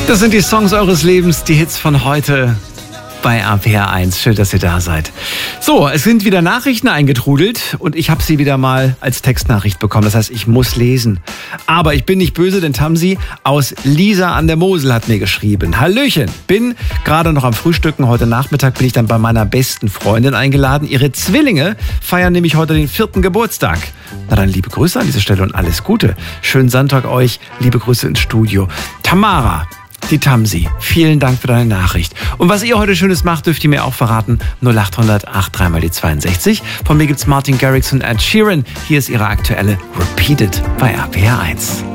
Das sind die Songs eures Lebens, die Hits von heute bei RPR 1. Schön, dass ihr da seid. So, es sind wieder Nachrichten eingetrudelt und ich habe sie wieder mal als Textnachricht bekommen. Das heißt, ich muss lesen. Aber ich bin nicht böse, denn Tamsi aus Lisa an der Mosel hat mir geschrieben. Hallöchen, bin gerade noch am Frühstücken. Heute Nachmittag bin ich dann bei meiner besten Freundin eingeladen. Ihre Zwillinge feiern nämlich heute den 4. Geburtstag. Na dann liebe Grüße an dieser Stelle und alles Gute. Schönen Sonntag euch. Liebe Grüße ins Studio. Tamara. Die Tamsi, vielen Dank für deine Nachricht. Und was ihr heute Schönes macht, dürft ihr mir auch verraten. 0800 83 mal die 62. Von mir gibt's Martin Garrix und Ed Sheeran. Hier ist ihre aktuelle Repeated bei RPR 1.